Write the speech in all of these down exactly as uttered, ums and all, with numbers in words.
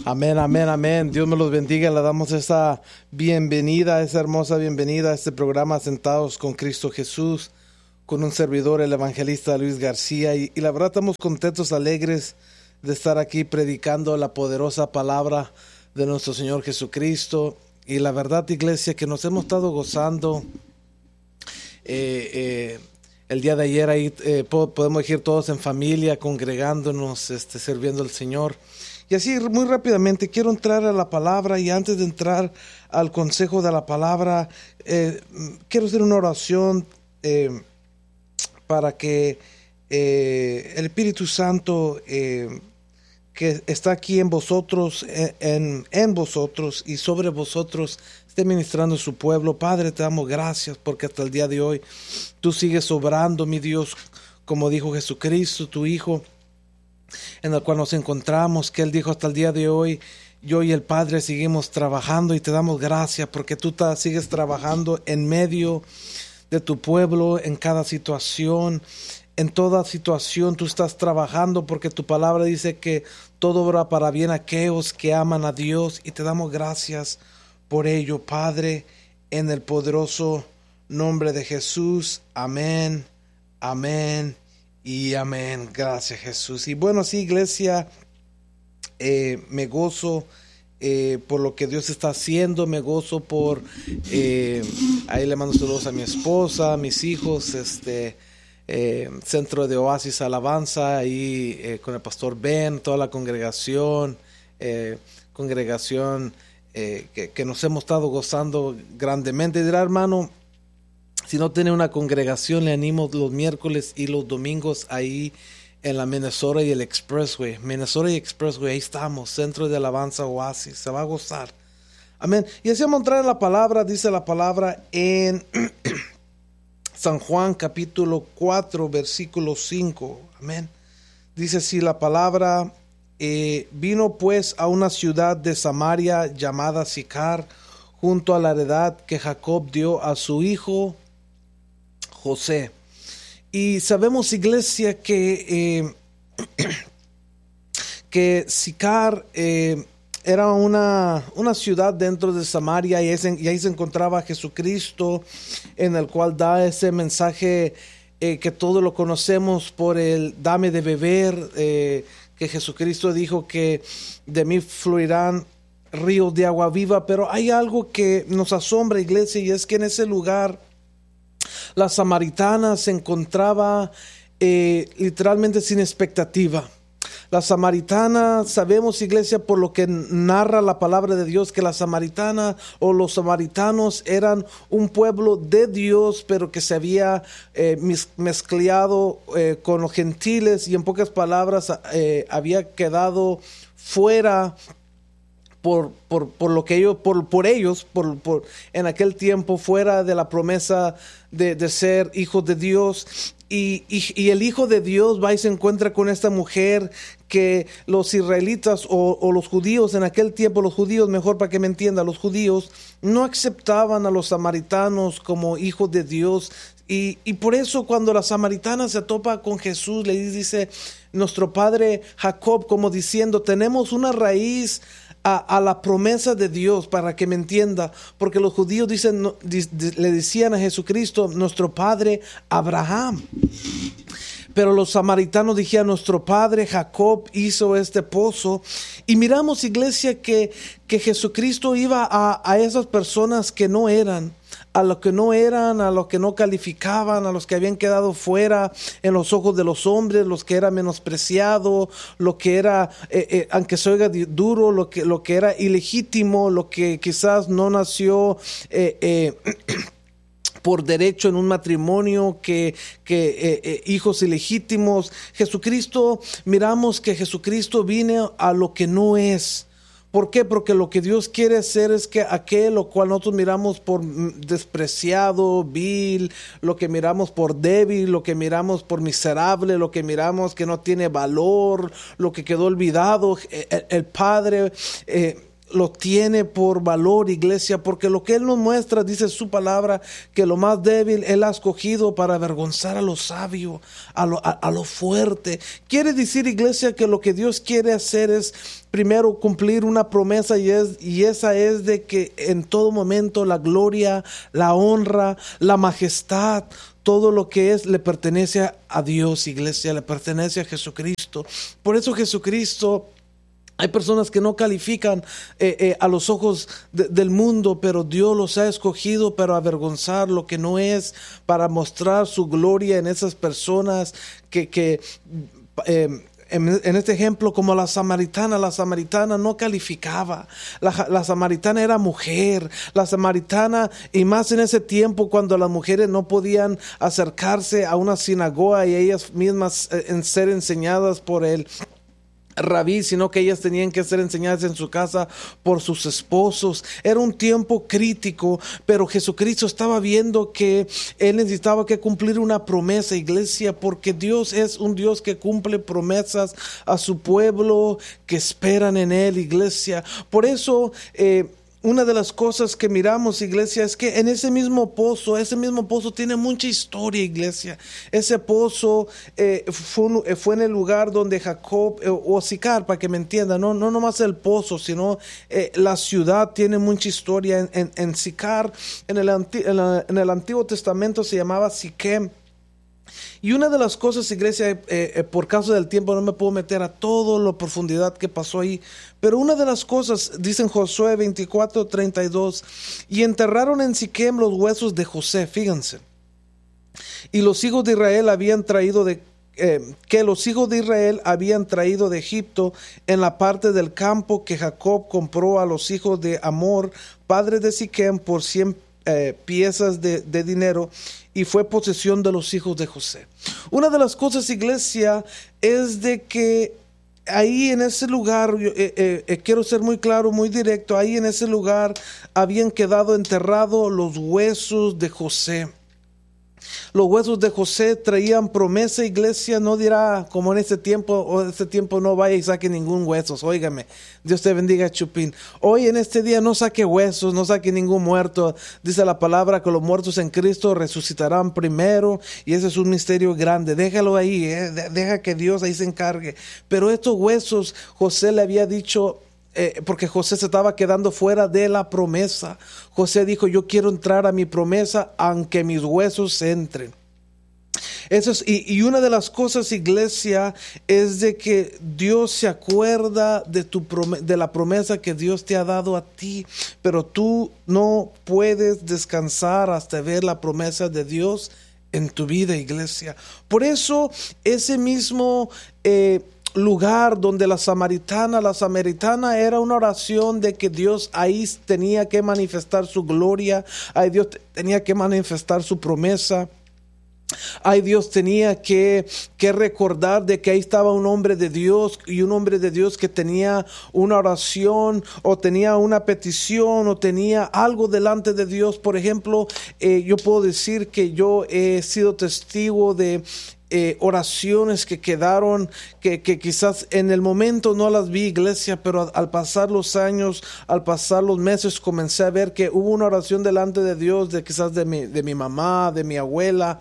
Amén, amén, amén. Dios me los bendiga. Le damos esa bienvenida, esa hermosa bienvenida a este programa Sentados con Cristo Jesús, con un servidor, el evangelista Luis García. Y, y la verdad estamos contentos, alegres de estar aquí predicando la poderosa palabra de nuestro Señor Jesucristo. Y la verdad, iglesia, que nos hemos estado gozando. Eh, eh, el día de ayer ahí eh, podemos ir todos en familia, congregándonos, este, sirviendo al Señor. Y así muy rápidamente quiero entrar a la palabra, y antes de entrar al consejo de la palabra, eh, quiero hacer una oración eh, para que eh, el Espíritu Santo eh, que está aquí en vosotros, en, en vosotros y sobre vosotros, esté ministrando a su pueblo. Padre, te damos gracias porque hasta el día de hoy tú sigues obrando, mi Dios, como dijo Jesucristo, tu Hijo, en el cual nos encontramos, que Él dijo hasta el día de hoy, yo y el Padre seguimos trabajando, y te damos gracias porque tú ta, sigues trabajando en medio de tu pueblo, en cada situación. En toda situación tú estás trabajando, porque tu palabra dice que todo obra para bien a aquellos que aman a Dios, y te damos gracias por ello, Padre, en el poderoso nombre de Jesús. Amén, amén y amén. Gracias, Jesús. Y bueno, sí, iglesia, eh, me gozo eh, por lo que Dios está haciendo, me gozo por, eh, ahí le mando saludos a mi esposa, a mis hijos, este... Eh, Centro de Oasis Alabanza, ahí eh, con el pastor Ben, toda la congregación, eh, congregación eh, que, que nos hemos estado gozando grandemente. Y dirá, hermano, si no tiene una congregación, le animo los miércoles y los domingos ahí en la Minnesota y el Expressway. Minnesota y Expressway, ahí estamos, Centro de Alabanza Oasis, se va a gozar. Amén. Y así vamos a entrar en la palabra. Dice la palabra en San Juan capítulo cuatro, versículo cinco. Amén. Dice así la palabra: eh, vino pues a una ciudad de Samaria llamada Sicar, junto a la heredad que Jacob dio a su hijo José. Y sabemos, iglesia, que, eh, que Sicar eh, era una, una ciudad dentro de Samaria, y, ese, y ahí se encontraba Jesucristo, en el cual da ese mensaje eh, que todos lo conocemos por el dame de beber, eh, que Jesucristo dijo que de mí fluirán ríos de agua viva. Pero hay algo que nos asombra, iglesia, y es que en ese lugar la samaritana se encontraba eh, literalmente sin expectativa. La samaritana, sabemos, iglesia, por lo que narra la palabra de Dios, que la samaritana o los samaritanos eran un pueblo de Dios, pero que se había eh, mezclado eh, con los gentiles, y en pocas palabras eh, había quedado fuera por, por, por lo que ellos, por, por ellos, por, por, en aquel tiempo, fuera de la promesa de, de ser hijos de Dios. Y, y, y el Hijo de Dios va y se encuentra con esta mujer que los israelitas o, o los judíos en aquel tiempo, los judíos, mejor para que me entienda, los judíos no aceptaban a los samaritanos como hijos de Dios. Y, y por eso cuando la samaritana se topa con Jesús, le dice nuestro padre Jacob, como diciendo, tenemos una raíz A, a la promesa de Dios, para que me entienda, porque los judíos dicen, no, di, di, le decían a Jesucristo, nuestro padre Abraham, pero los samaritanos dijeron, nuestro padre Jacob hizo este pozo. Y miramos, iglesia, que, que Jesucristo iba a, a esas personas que no eran, a los que no eran, a los que no calificaban, a los que habían quedado fuera en los ojos de los hombres, los que era menospreciado, lo que era, eh, eh, aunque se oiga duro, lo que, lo que era ilegítimo, lo que quizás no nació eh, eh, por derecho en un matrimonio, que, que eh, eh, hijos ilegítimos. Jesucristo, miramos que Jesucristo vino a lo que no es. ¿Por qué? Porque lo que Dios quiere hacer es que aquel lo cual nosotros miramos por despreciado, vil, lo que miramos por débil, lo que miramos por miserable, lo que miramos que no tiene valor, lo que quedó olvidado, el, el Padre eh, lo tiene por valor, iglesia, porque lo que Él nos muestra, dice su palabra, que lo más débil Él ha escogido para avergonzar a lo sabio, a lo, a, a lo fuerte. Quiere decir, iglesia, que lo que Dios quiere hacer es primero cumplir una promesa, y, es, y esa es de que en todo momento la gloria, la honra, la majestad, todo lo que es le pertenece a Dios, iglesia, le pertenece a Jesucristo. Por eso Jesucristo, hay personas que no califican eh, eh, a los ojos de, del mundo, pero Dios los ha escogido para avergonzar lo que no es, para mostrar su gloria en esas personas que... que eh, En, en este ejemplo, como la samaritana, la samaritana no calificaba. La, la samaritana era mujer. La samaritana, y más en ese tiempo cuando las mujeres no podían acercarse a una sinagoga y ellas mismas eh, en ser enseñadas por el rabí, sino que ellas tenían que ser enseñadas en su casa por sus esposos. Era un tiempo crítico, pero Jesucristo estaba viendo que Él necesitaba que cumplir una promesa, iglesia, porque Dios es un Dios que cumple promesas a su pueblo que esperan en Él, iglesia. Por eso, eh, una de las cosas que miramos, iglesia, es que en ese mismo pozo, ese mismo pozo tiene mucha historia, iglesia. Ese pozo eh, fue, un, fue en el lugar donde Jacob, eh, o Sicar, para que me entiendan, no, no nomás el pozo, sino eh, la ciudad tiene mucha historia. En, en, en Sicar, en el, anti, en, la, en el Antiguo Testamento se llamaba Siquem. Y una de las cosas, iglesia, eh, eh, por causa del tiempo no me puedo meter a toda la profundidad que pasó ahí, pero una de las cosas, dice en Josué veinticuatro treinta y dos, y enterraron en Siquem los huesos de José, fíjense, y los hijos de Israel habían traído de eh, que los hijos de Israel habían traído de Egipto en la parte del campo que Jacob compró a los hijos de Amor, padre de Siquem, por cien eh, piezas de, de dinero, y fue posesión de los hijos de José. Una de las cosas, iglesia, es de que ahí en ese lugar, eh, eh, eh, quiero ser muy claro, muy directo, ahí en ese lugar habían quedado enterrados los huesos de José. Los huesos de José traían promesa, iglesia. No dirá como en ese tiempo, o en ese tiempo no vaya y saque ningún hueso. Óigame, Dios te bendiga, Chupín. Hoy en este día no saque huesos, no saque ningún muerto. Dice la palabra que los muertos en Cristo resucitarán primero, y ese es un misterio grande. Déjalo ahí, eh. Deja que Dios ahí se encargue. Pero estos huesos, José le había dicho, Eh, porque José se estaba quedando fuera de la promesa. José dijo, yo quiero entrar a mi promesa aunque mis huesos entren. Eso es, y, y una de las cosas, iglesia, es de que Dios se acuerda de, tu de la promesa que Dios te ha dado a ti, pero tú no puedes descansar hasta ver la promesa de Dios en tu vida, iglesia. Por eso ese mismo eh, lugar donde la samaritana, la samaritana era una oración de que Dios ahí tenía que manifestar su gloria, ahí Dios tenía que manifestar su promesa. Ay, Dios tenía que, que recordar de que ahí estaba un hombre de Dios, y un hombre de Dios que tenía una oración o tenía una petición o tenía algo delante de Dios. Por ejemplo, eh, yo puedo decir que yo he sido testigo de Eh, oraciones que quedaron, que, que quizás en el momento no las vi, iglesia, pero al, al pasar los años, al pasar los meses, comencé a ver que hubo una oración delante de Dios, de quizás de mi, de mi mamá, de mi abuela,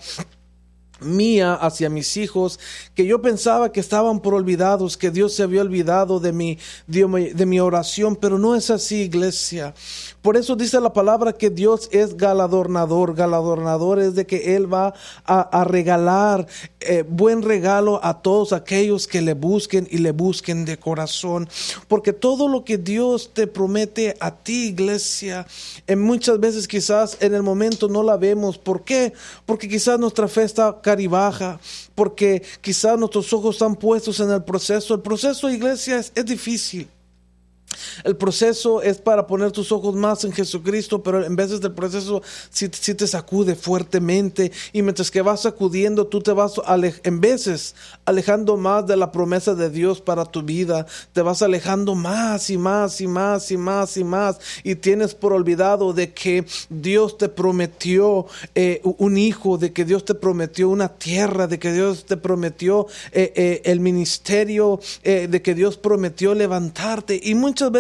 mía hacia mis hijos, que yo pensaba que estaban por olvidados, que Dios se había olvidado de mi, de mi, de mi oración, pero no es así, iglesia. Por eso dice la palabra que Dios es galardonador. Galardonador es de que Él va a, a regalar eh, buen regalo a todos aquellos que le busquen y le busquen de corazón. Porque todo lo que Dios te promete a ti, iglesia, en muchas veces quizás en el momento no la vemos. ¿Por qué? Porque quizás nuestra fe está caribaja, porque quizás nuestros ojos están puestos en el proceso. El proceso, iglesia, es, es difícil. El proceso es para poner tus ojos más en Jesucristo, pero en veces del proceso sí, sí te sacude fuertemente, y mientras que vas sacudiendo, tú te vas ale- en veces alejando más de la promesa de Dios para tu vida. Te vas alejando más y más y más y más y más, y tienes por olvidado de que Dios te prometió eh, un hijo, de que Dios te prometió una tierra, de que Dios te prometió eh, eh, el ministerio, eh, de que Dios prometió levantarte. Y muchas Muchas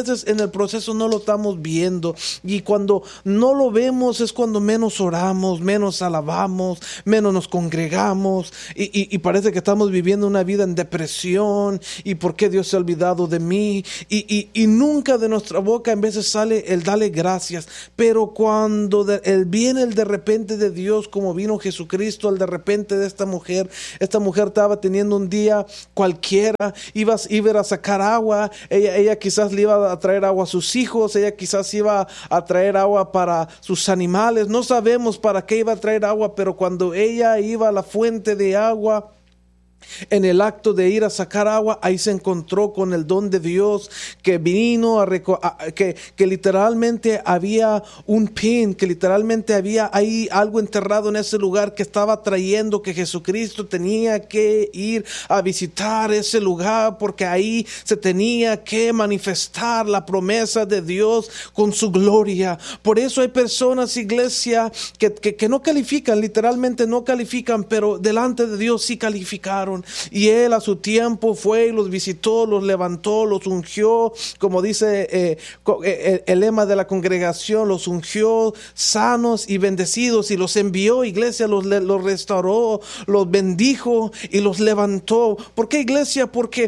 veces en el proceso no lo estamos viendo, y cuando no lo vemos es cuando menos oramos, menos alabamos, menos nos congregamos, y, y, y parece que estamos viviendo una vida en depresión, y por qué Dios se ha olvidado de mí, y, y, y nunca de nuestra boca en veces sale el darle gracias. Pero cuando de, el viene el de repente de Dios, como vino Jesucristo, el de repente de esta mujer, esta mujer estaba teniendo un día cualquiera, iba, iba a sacar agua, ella, ella quizás le iba a traer agua a sus hijos, ella quizás iba a traer agua para sus animales, no sabemos para qué iba a traer agua, pero cuando ella iba a la fuente de agua, en el acto de ir a sacar agua, ahí se encontró con el don de Dios, que vino a, reco- a que, que literalmente había un pin, que literalmente había ahí algo enterrado en ese lugar que estaba trayendo que Jesucristo tenía que ir a visitar ese lugar, porque ahí se tenía que manifestar la promesa de Dios con su gloria. Por eso hay personas, iglesia, que, que, que no califican, literalmente no califican, pero delante de Dios sí calificaron. Y Él a su tiempo fue y los visitó, los levantó, los ungió, como dice eh, el, el lema de la congregación, los ungió sanos y bendecidos, y los envió, iglesia, los, los restauró, los bendijo y los levantó. ¿Por qué, iglesia? Porque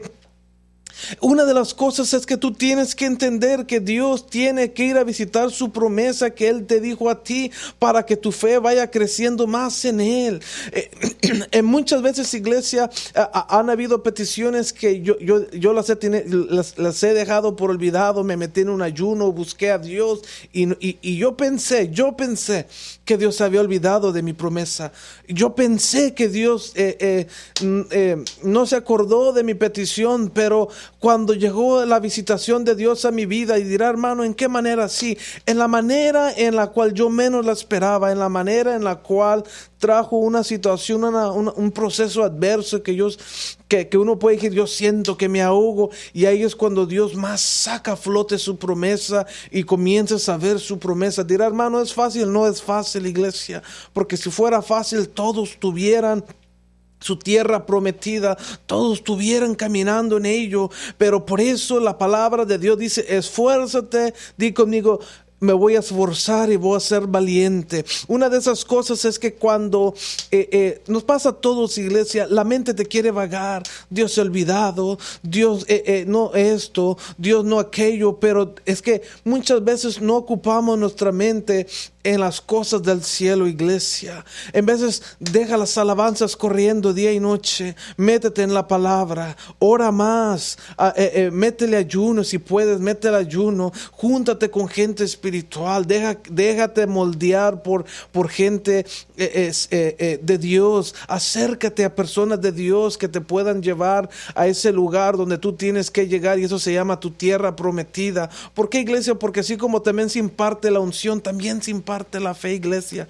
una de las cosas es que tú tienes que entender que Dios tiene que ir a visitar su promesa que Él te dijo a ti, para que tu fe vaya creciendo más en Él. Eh, en muchas veces, iglesia, a, a, han habido peticiones que yo, yo, yo las, he tiene, las, las he dejado por olvidado, me metí en un ayuno, busqué a Dios y, y, y yo pensé, yo pensé que Dios había olvidado de mi promesa. Yo pensé que Dios eh, eh, eh, no se acordó de mi petición, pero cuando llegó la visitación de Dios a mi vida, y dirá, hermano, ¿en qué manera? Sí, en la manera en la cual yo menos la esperaba, en la manera en la cual trajo una situación, una, una, un proceso adverso que, yo, que, que uno puede decir, yo siento que me ahogo, y ahí es cuando Dios más saca a flote su promesa y comienzas a ver su promesa. Dirá, hermano, ¿es fácil? No es fácil, iglesia, porque si fuera fácil todos tuvieran su tierra prometida, todos estuvieran caminando en ello, pero por eso la palabra de Dios dice, esfuérzate, di conmigo, me voy a esforzar y voy a ser valiente. Una de esas cosas es que cuando eh, eh, nos pasa a todos, iglesia, la mente te quiere vagar, Dios se ha olvidado, Dios eh, eh, no esto, Dios no aquello, pero es que muchas veces no ocupamos nuestra mente en las cosas del cielo, iglesia. En veces deja las alabanzas corriendo día y noche, métete en la palabra, ora más, eh, eh, métele ayuno si puedes, métele ayuno, júntate con gente espiritual, deja, déjate moldear por, por gente eh, eh, eh, de Dios, acércate a personas de Dios que te puedan llevar a ese lugar donde tú tienes que llegar, y eso se llama tu tierra prometida. ¿Por qué, iglesia? Porque así como también se imparte la unción, también se imparte la fe, iglesia.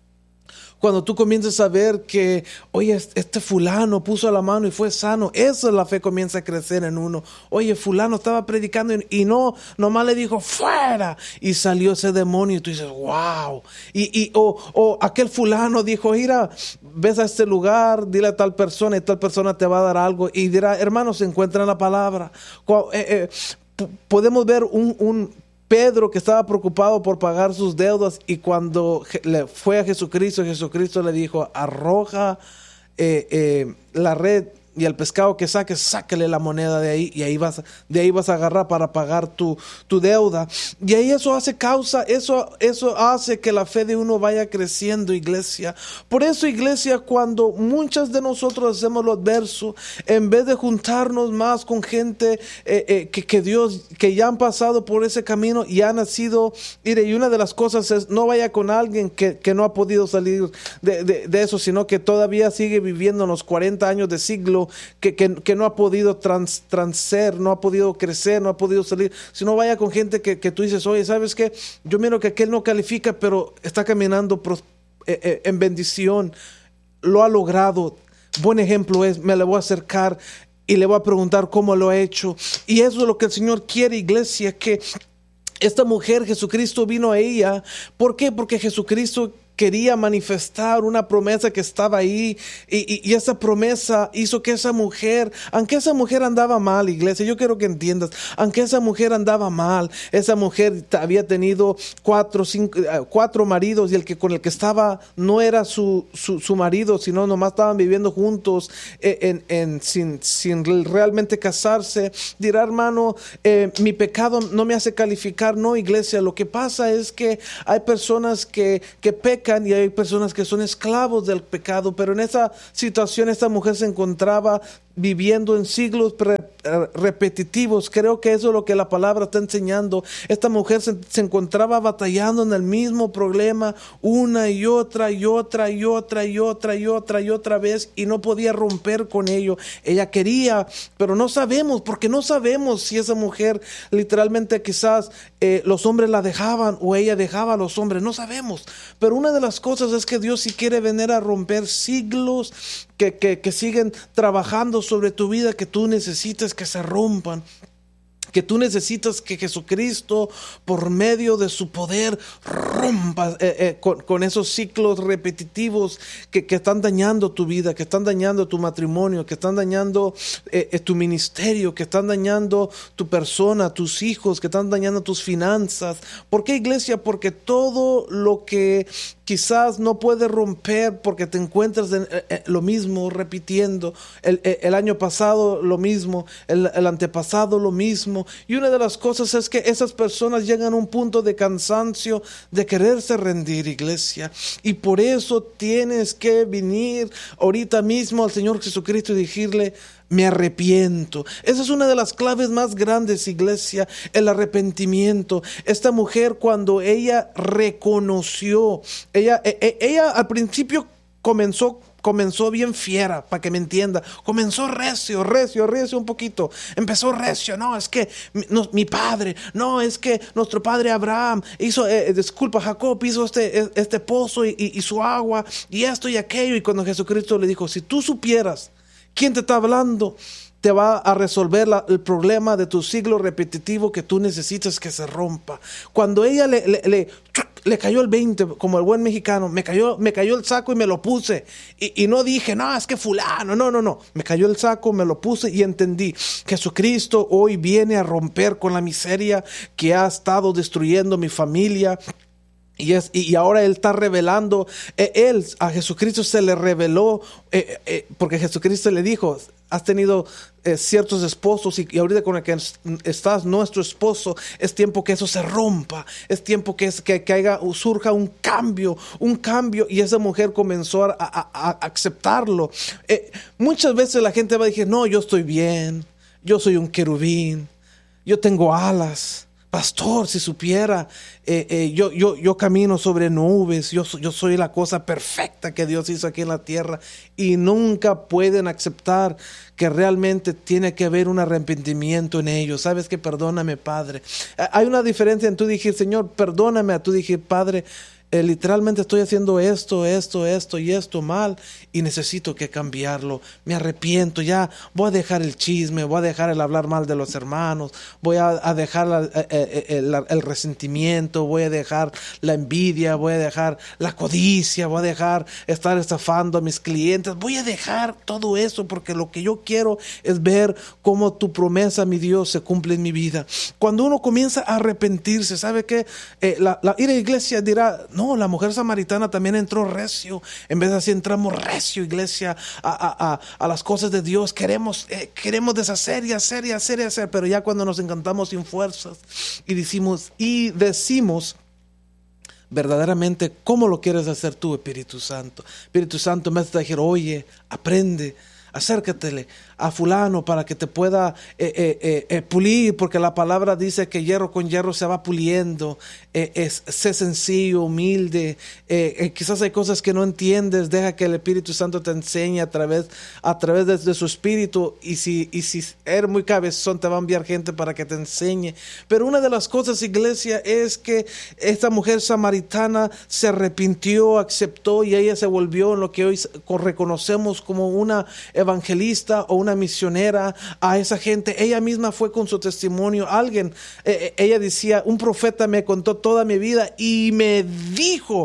Cuando tú comienzas a ver que, oye, este fulano puso la mano y fue sano, eso la fe comienza a crecer en uno. Oye, fulano estaba predicando y, y no, nomás le dijo fuera y salió ese demonio, y tú dices, wow. Y, y o, o aquel fulano dijo, mira, ves a este lugar, dile a tal persona y tal persona te va a dar algo, y dirá, hermano, se encuentra en la palabra. Eh, eh, p- podemos ver un, un Pedro, que estaba preocupado por pagar sus deudas, y cuando le fue a Jesucristo, Jesucristo le dijo, arroja eh, eh, la red y el pescado que saques, sáquele la moneda de ahí, y ahí vas, de ahí vas a agarrar para pagar tu, tu deuda. Y ahí eso hace causa, eso, eso hace que la fe de uno vaya creciendo, iglesia. Por eso, iglesia, cuando muchas de nosotros hacemos lo adverso, en vez de juntarnos más con gente eh, eh, que, que Dios, que ya han pasado por ese camino y han nacido, mire, y una de las cosas es, no vaya con alguien que, que no ha podido salir de, de, de eso, sino que todavía sigue viviendo en los cuarenta años de siglo, Que, que, que no ha podido trans, transer, no ha podido crecer, no ha podido salir. Si no, vaya con gente que, que tú dices, oye, ¿sabes qué? Yo miro que aquel no califica, pero está caminando pros, eh, eh, en bendición, lo ha logrado. Buen ejemplo es, me le voy a acercar y le voy a preguntar cómo lo ha hecho. Y eso es lo que el Señor quiere, iglesia, que esta mujer, Jesucristo vino a ella. ¿Por qué? Porque Jesucristo quería manifestar una promesa que estaba ahí, y, y, y esa promesa hizo que esa mujer, aunque esa mujer andaba mal, iglesia, yo quiero que entiendas, aunque esa mujer andaba mal, esa mujer había tenido cuatro, cinco, cuatro maridos, y el que con el que estaba no era su, su, su marido, sino nomás estaban viviendo juntos en, en, sin, sin realmente casarse. Dirá, hermano, eh, mi pecado no me hace calificar. No, iglesia, lo que pasa es que hay personas que, que pecan y hay personas que son esclavos del pecado, pero en esa situación esta mujer se encontraba viviendo en siglos pre, repetitivos. Creo que eso es lo que la palabra está enseñando. Esta mujer se, se encontraba batallando en el mismo problema una y otra y otra y otra y otra y otra y otra vez, y no podía romper con ello. Ella quería, pero no sabemos, porque no sabemos si esa mujer literalmente quizás eh, los hombres la dejaban o ella dejaba a los hombres, no sabemos. Pero una de las cosas es que Dios, si quiere venir a romper siglos que, que, que siguen trabajando sobre tu vida, que tú necesitas que se rompan, que tú necesitas que Jesucristo, por medio de su poder, rompa eh, eh, con, con esos ciclos repetitivos que, que están dañando tu vida, que están dañando tu matrimonio, que están dañando eh, eh, tu ministerio, que están dañando tu persona, tus hijos, que están dañando tus finanzas. ¿Por qué, iglesia? Porque todo lo que quizás no puedes romper porque te encuentras en eh, eh, lo mismo, repitiendo, el, eh, el año pasado lo mismo, el, el antepasado lo mismo. Y una de las cosas es que esas personas llegan a un punto de cansancio, de quererse rendir, iglesia. Y por eso tienes que venir ahorita mismo al Señor Jesucristo y decirle: me arrepiento. Esa es una de las claves más grandes, iglesia, el arrepentimiento. Esta mujer, cuando ella reconoció, ella, ella, ella al principio comenzó Comenzó bien fiera, para que me entienda. Comenzó recio, recio, recio un poquito. Empezó recio. No, es que mi, no, mi padre, no, es que nuestro padre Abraham hizo, eh, disculpa, Jacob hizo este, este pozo y, y, y su agua y esto y aquello. Y cuando Jesucristo le dijo: si tú supieras quién te está hablando, te va a resolver la, el problema de tu siglo repetitivo que tú necesitas que se rompa. Cuando ella le, le, le, le cayó el veinte, como el buen mexicano, me cayó, me cayó el saco y me lo puse. Y, y no dije, no, es que fulano, no, no, no. Me cayó el saco, me lo puse y entendí. Jesucristo hoy viene a romper con la miseria que ha estado destruyendo mi familia. Y, es, y ahora Él está revelando, eh, Él, a Jesucristo se le reveló, eh, eh, porque Jesucristo le dijo: has tenido eh, ciertos esposos y, y ahorita con el que estás, nuestro esposo, es tiempo que eso se rompa, es tiempo que, es, que, que haya, surja un cambio, un cambio. Y esa mujer comenzó a, a, a aceptarlo. Eh, muchas veces la gente va a decir: no, yo estoy bien, yo soy un querubín, yo tengo alas. Pastor, si supiera, eh, eh, yo, yo, yo camino sobre nubes, yo, yo soy la cosa perfecta que Dios hizo aquí en la tierra. Y nunca pueden aceptar que realmente tiene que haber un arrepentimiento en ellos. ¿Sabes qué? Perdóname, Padre. Hay una diferencia en tú decir: Señor, perdóname, a tú decir: Padre, Eh, literalmente estoy haciendo esto, esto, esto y esto mal y necesito que cambiarlo. Me arrepiento, ya voy a dejar el chisme, voy a dejar el hablar mal de los hermanos, voy a, a dejar la, el, el, el resentimiento, voy a dejar la envidia, voy a dejar la codicia, voy a dejar estar estafando a mis clientes, voy a dejar todo eso porque lo que yo quiero es ver cómo tu promesa, mi Dios, se cumple en mi vida. Cuando uno comienza a arrepentirse, ¿sabe qué? Eh, la, la ir a la iglesia dirá: no, No, la mujer samaritana también entró recio. En vez de así entramos recio, iglesia, a, a, a, a las cosas de Dios. Queremos, eh, queremos deshacer y hacer y hacer y hacer, pero ya cuando nos encantamos sin fuerzas y decimos, y decimos verdaderamente cómo lo quieres hacer tú, Espíritu Santo. Espíritu Santo, me hace decir: oye, aprende, acércatele a fulano para que te pueda eh, eh, eh, eh, pulir, porque la palabra dice que hierro con hierro se va puliendo. Eh, es, sé sencillo, humilde. Eh, eh, quizás hay cosas que no entiendes, deja que el Espíritu Santo te enseñe a través, a través de, de su Espíritu. Y si, y si eres muy cabezón, te va a enviar gente para que te enseñe. Pero una de las cosas, iglesia, es que esta mujer samaritana se arrepintió, aceptó, y ella se volvió en lo que hoy reconocemos como una evangelista o una misionera a esa gente. Ella misma fue con su testimonio. Alguien, eh, ella decía: un profeta me contó toda mi vida y me dijo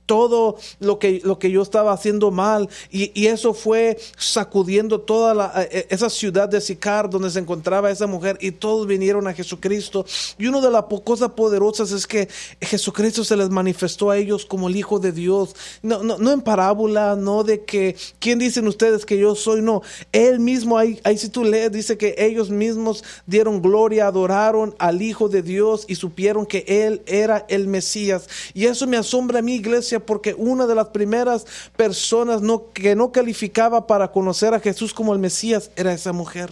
todo lo que, lo que yo estaba haciendo mal, y, y eso fue sacudiendo toda la, esa ciudad de Sicar donde se encontraba esa mujer, y todos vinieron a Jesucristo. Y una de las cosas poderosas es que Jesucristo se les manifestó a ellos como el Hijo de Dios, no, no, no en parábola, no de que, ¿quién dicen ustedes que yo soy? No, Él mismo, ahí, ahí si tú lees, dice que ellos mismos dieron gloria, adoraron al Hijo de Dios y supieron que Él era el Mesías. Y eso me asombra a mi iglesia, porque una de las primeras personas no, que no calificaba para conocer a Jesús como el Mesías era esa mujer.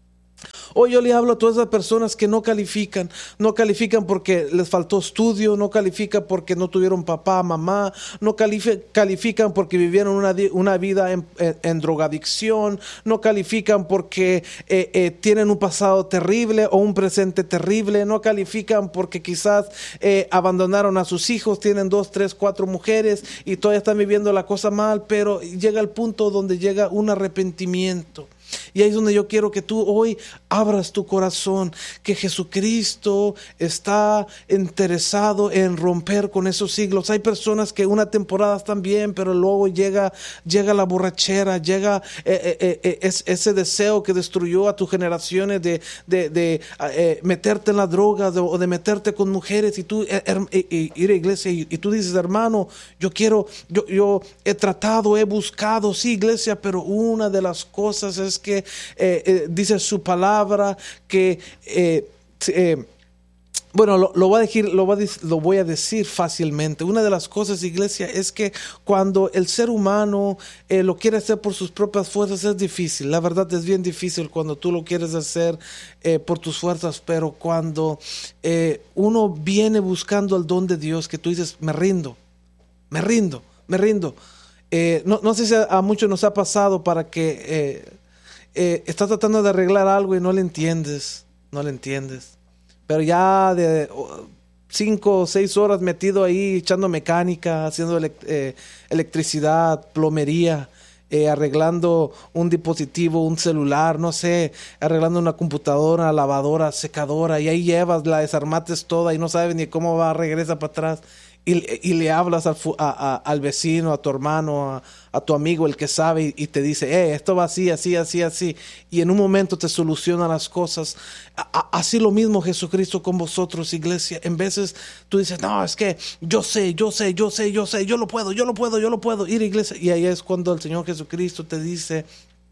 Hoy yo le hablo a todas esas personas que no califican, no califican porque les faltó estudio, no califican porque no tuvieron papá, mamá, no califican porque vivieron una, una vida en, en, en drogadicción, no califican porque eh, eh, tienen un pasado terrible o un presente terrible, no califican porque quizás eh, abandonaron a sus hijos, tienen dos, tres, cuatro mujeres y todavía están viviendo la cosa mal, pero llega el punto donde llega un arrepentimiento. Y ahí es donde yo quiero que tú hoy abras tu corazón, que Jesucristo está interesado en romper con esos siglos. Hay personas que una temporada están bien, pero luego llega, llega la borrachera, llega eh, eh, eh, es, ese deseo que destruyó a tus generaciones de, de, de eh, meterte en las drogas o de, de meterte con mujeres, y tú eh, eh, ir a iglesia y, y tú dices, hermano, yo quiero, yo, yo he tratado, he buscado, sí, iglesia, pero una de las cosas es que eh, eh, dice su palabra que eh, eh, bueno, lo, lo, voy a decir, lo, voy a, lo voy a decir fácilmente. Una de las cosas, iglesia, es que cuando el ser humano eh, lo quiere hacer por sus propias fuerzas es difícil. La verdad es bien difícil cuando tú lo quieres hacer eh, por tus fuerzas, pero cuando eh, uno viene buscando el don de Dios, que tú dices, me rindo, me rindo, me rindo. Eh, no, no sé si a, a muchos nos ha pasado para que... Eh, Eh, estás tratando de arreglar algo y no le entiendes, no le entiendes. Pero ya de oh, cinco o seis horas metido ahí echando mecánica, haciendo elect eh, electricidad, plomería, eh, arreglando un dispositivo, un celular, no sé, arreglando una computadora, lavadora, secadora, y ahí llevas, la desarmates toda y no sabes ni cómo va, regresa para atrás. Y, y le hablas al, a, a, al vecino, a tu hermano, a, a tu amigo, el que sabe, y, y te dice, eh, esto va así, así, así, así. Y en un momento te soluciona las cosas. A, a, así lo mismo Jesucristo con vosotros, iglesia. En veces tú dices, no, es que yo sé, yo sé, yo sé, yo sé, yo lo puedo, yo lo puedo, yo lo puedo. Ir a iglesia. Y ahí es cuando el Señor Jesucristo te dice,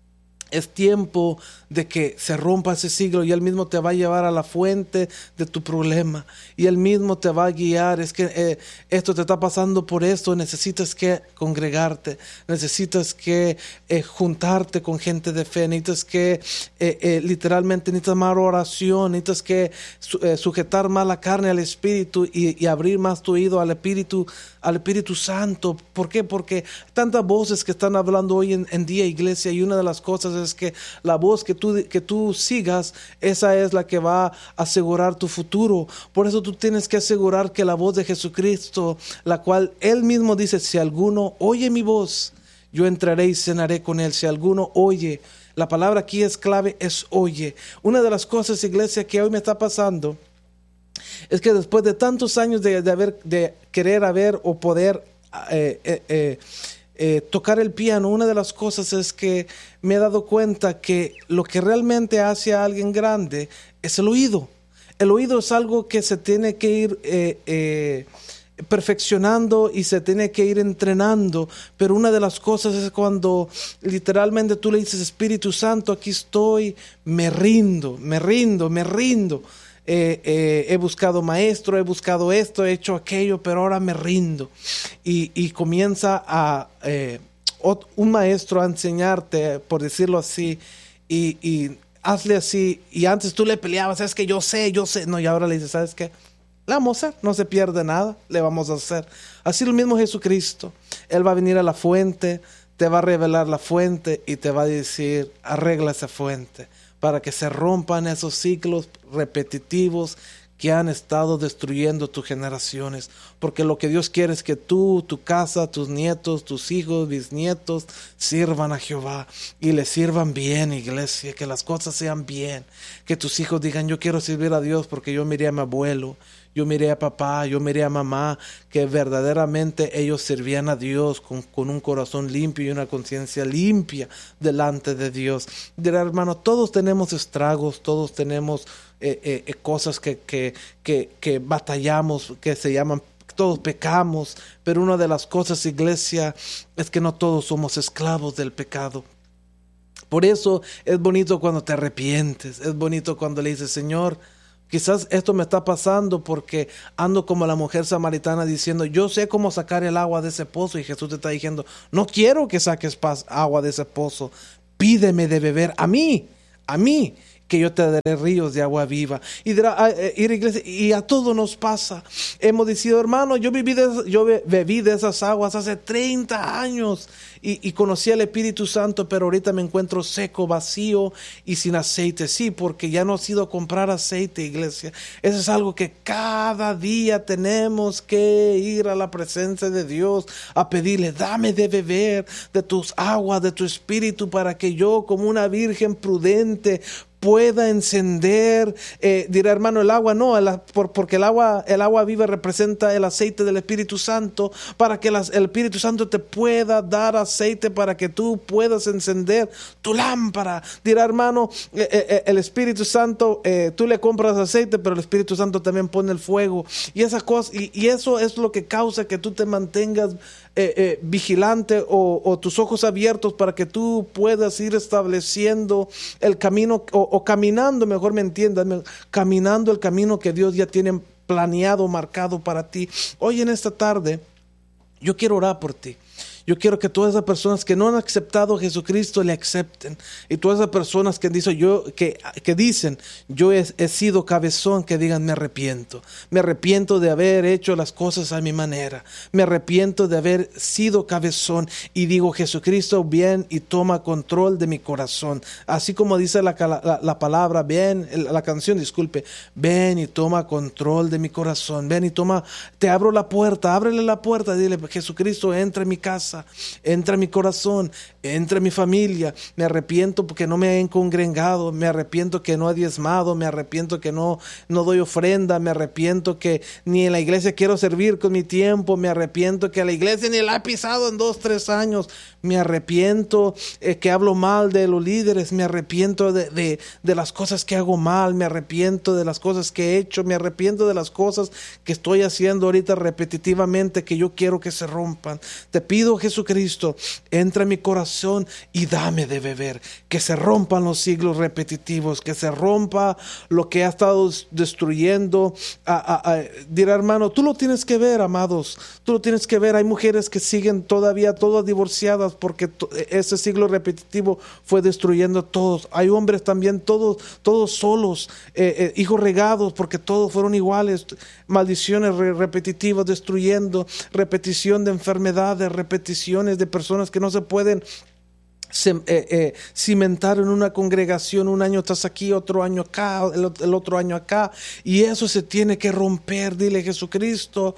es tiempo de que se rompa ese siglo, y Él mismo te va a llevar a la fuente de tu problema, y Él mismo te va a guiar. Es que eh, esto te está pasando por esto, necesitas que congregarte, necesitas que eh, juntarte con gente de fe, necesitas que eh, eh, literalmente necesitas más oración, necesitas que su, eh, sujetar más la carne al Espíritu y, y abrir más tu oído al Espíritu, al Espíritu Santo. ¿Por qué? Porque tantas voces que están hablando hoy en, en día, iglesia, y una de las cosas es que la voz que tú, que tú sigas, esa es la que va a asegurar tu futuro. Por eso tú tienes que asegurar que la voz de Jesucristo, la cual Él mismo dice, si alguno oye mi voz, yo entraré y cenaré con él. Si alguno oye, la palabra aquí es clave, es oye. Una de las cosas, iglesia, que hoy me está pasando es que después de tantos años de, de, haber, de querer haber o poder eh, eh, eh, Eh, tocar el piano, una de las cosas es que me he dado cuenta que lo que realmente hace a alguien grande es el oído. El oído es algo que se tiene que ir eh, eh, perfeccionando y se tiene que ir entrenando, pero una de las cosas es cuando literalmente tú le dices, Espíritu Santo, aquí estoy, me rindo, me rindo, me rindo. Eh, eh, he buscado maestro, he buscado esto, he hecho aquello, pero ahora me rindo. Y, y comienza a eh, un maestro a enseñarte, por decirlo así, y, y hazle así. Y antes tú le peleabas, es que yo sé, yo sé. No, y ahora le dices, ¿sabes qué? Le vamos a hacer, no se pierde nada, le vamos a hacer. Así lo mismo Jesucristo. Él va a venir a la fuente, te va a revelar la fuente y te va a decir, arregla esa fuente, para que se rompan esos ciclos repetitivos que han estado destruyendo tus generaciones. Porque lo que Dios quiere es que tú, tu casa, tus nietos, tus hijos, bisnietos sirvan a Jehová y le sirvan bien, iglesia, que las cosas sean bien, que tus hijos digan: yo quiero servir a Dios porque yo miré a mi abuelo, yo miré a papá, yo miré a mamá, que verdaderamente ellos servían a Dios con, con un corazón limpio y una conciencia limpia delante de Dios. Dirá, hermano, todos tenemos estragos, todos tenemos eh, eh, eh, cosas que, que, que, que batallamos, que se llaman, todos pecamos, pero una de las cosas, iglesia, es que no todos somos esclavos del pecado. Por eso es bonito cuando te arrepientes, es bonito cuando le dices: Señor, quizás esto me está pasando porque ando como la mujer samaritana diciendo: yo sé cómo sacar el agua de ese pozo, y Jesús te está diciendo: no quiero que saques agua de ese pozo, pídeme de beber a mí, a mí, que yo te daré ríos de agua viva. Y dirá, ir a iglesia, y a todos nos pasa. Hemos dicho: hermano, yo, viví de, yo bebí de esas aguas hace treinta años y, y conocí al Espíritu Santo, pero ahorita me encuentro seco, vacío y sin aceite. Sí, porque ya no he ido a comprar aceite, iglesia. Eso es algo que cada día tenemos que ir a la presencia de Dios a pedirle: dame de beber de tus aguas, de tu Espíritu, para que yo, como una virgen prudente, pueda encender, eh, dirá, hermano, el agua no, el, por, porque el agua, el agua viva representa el aceite del Espíritu Santo, para que las, el Espíritu Santo te pueda dar aceite para que tú puedas encender tu lámpara. Dirá, hermano, eh, eh, el Espíritu Santo, eh, tú le compras aceite, pero el Espíritu Santo también pone el fuego, y esa cosa, y, y eso es lo que causa que tú te mantengas Eh, eh, vigilante o, o tus ojos abiertos, para que tú puedas ir estableciendo el camino o, o caminando, mejor me entiendas, caminando el camino que Dios ya tiene planeado, marcado para ti. Hoy en esta tarde yo quiero orar por ti. Yo quiero que todas esas personas que no han aceptado a Jesucristo le acepten. Y todas esas personas que dicen, yo, que, que dicen yo he, he sido cabezón, que digan: me arrepiento. Me arrepiento de haber hecho las cosas a mi manera. Me arrepiento de haber sido cabezón. Y digo: Jesucristo, ven y toma control de mi corazón. Así como dice la, la, la palabra, ven, la canción, disculpe. Ven y toma control de mi corazón. Ven y toma, te abro la puerta, ábrele la puerta. Dile: Jesucristo, entra en mi casa. Entra en mi corazón, entra en mi familia. Me arrepiento porque no me he congregado, me arrepiento que no he diezmado, me arrepiento que no, no doy ofrenda, me arrepiento que ni en la iglesia quiero servir con mi tiempo, me arrepiento que a la iglesia ni la he pisado en dos, tres años, me arrepiento eh, que hablo mal de los líderes, me arrepiento de, de, de las cosas que hago mal, me arrepiento de las cosas que he hecho, me arrepiento de las cosas que estoy haciendo ahorita repetitivamente, que yo quiero que se rompan. Te pido, Jesucristo, entra en mi corazón y dame de beber, que se rompan los siglos repetitivos, que se rompa lo que ha estado destruyendo. A, a, a, dirá, hermano, tú lo tienes que ver, amados, tú lo tienes que ver. Hay mujeres que siguen todavía todas divorciadas porque to, ese siglo repetitivo fue destruyendo a todos. Hay hombres también todos, todos solos, eh, eh, hijos regados, porque todos fueron iguales. Maldiciones re repetitivas destruyendo, repetición de enfermedades, repeticiones de personas que no se pueden Se, eh, eh, cimentar en una congregación. Un año estás aquí, otro año acá, el, el otro año acá, y eso se tiene que romper. Dile: Jesucristo,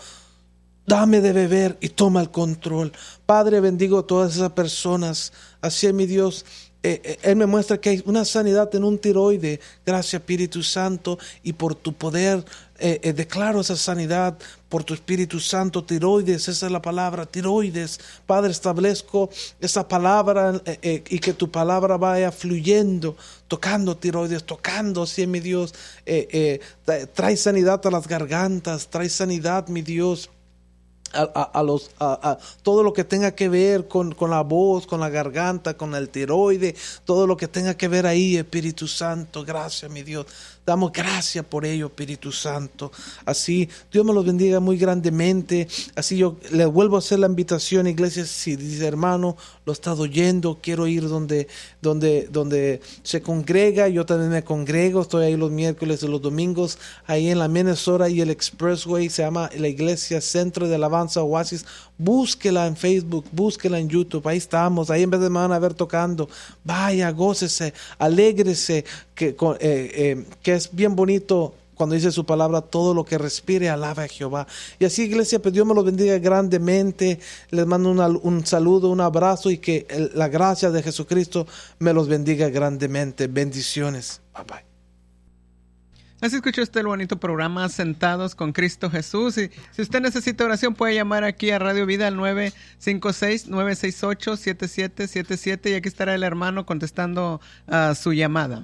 dame de beber y toma el control. Padre, bendigo a todas esas personas. Así es, mi Dios. Eh, eh, él me muestra que hay una sanidad en un tiroide. Gracias, Espíritu Santo, y por tu poder eh, eh, declaro esa sanidad por tu Espíritu Santo. Tiroides, esa es la palabra, tiroides. Padre, establezco esa palabra eh, eh, y que tu palabra vaya fluyendo, tocando tiroides, tocando, sí, mi Dios. Eh, eh, trae sanidad a las gargantas, trae sanidad, mi Dios, A, a, a los a, a todo lo que tenga que ver con, con la voz, con la garganta, con el tiroide, todo lo que tenga que ver ahí, Espíritu Santo. Gracias, mi Dios. Damos gracias por ello, Espíritu Santo. Así, Dios me los bendiga muy grandemente. Así yo le vuelvo a hacer la invitación, iglesia. Si dice, hermano, lo he estado oyendo, quiero ir donde, donde, donde se congrega. Yo también me congrego, estoy ahí los miércoles y los domingos, ahí en la Minnesota y el Expressway. Se llama la Iglesia Centro de Alabanza Oasis. Búsquela en Facebook, búsquela en YouTube. Ahí estamos, ahí en vez de me van a ver tocando. Vaya, gócese, alégrese, que, eh, eh, que es bien bonito cuando dice su palabra, todo lo que respire, alaba a Jehová. Y así, iglesia, pues Dios me los bendiga grandemente. Les mando una, un saludo, un abrazo, y que el, la gracia de Jesucristo me los bendiga grandemente. Bendiciones. Bye bye. Así escuchó usted el bonito programa Sentados con Cristo Jesús. Y si usted necesita oración, puede llamar aquí a Radio Vida al nueve cinco seis, nueve seis ocho, siete siete siete siete, y aquí estará el hermano contestando uh, su llamada.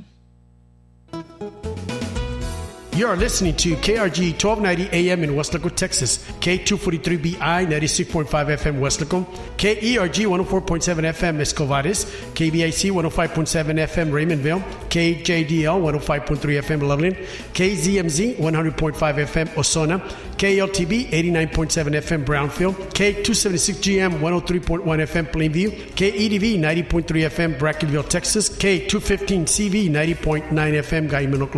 You are listening to K R G twelve ninety A M in Weslaco, Texas, K two forty-three B I ninety-six point five F M Weslaco, K E R G one oh four point seven F M Escovares, K B I C one oh five point seven F M Raymondville, K J D L one oh five point three F M Loveland, K Z M Z one hundred point five F M Osona, K L T B eighty-nine point seven F M Brownfield, K two seventy-six G M one oh three point one F M Plainview, K E D V ninety point three F M Brackenville, Texas, K two fifteen C V ninety point nine F M Guymenoc,